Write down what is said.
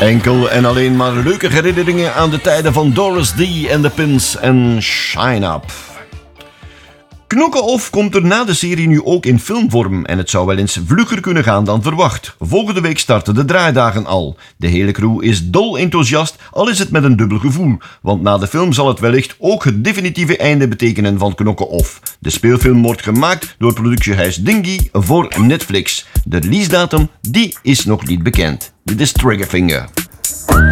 Enkel en alleen maar leuke herinneringen aan de tijden van Doris D. en de Pins en Shine Up. Knokke Off komt er na de serie nu ook in filmvorm en het zou wel eens vlugger kunnen gaan dan verwacht. Volgende week starten de draaidagen al. De hele crew is dol enthousiast, al is het met een dubbel gevoel, want na de film zal het wellicht ook het definitieve einde betekenen van Knokke Off. De speelfilm wordt gemaakt door productiehuis Dingy voor Netflix. De releasedatum die is nog niet bekend. Dit is Triggerfinger.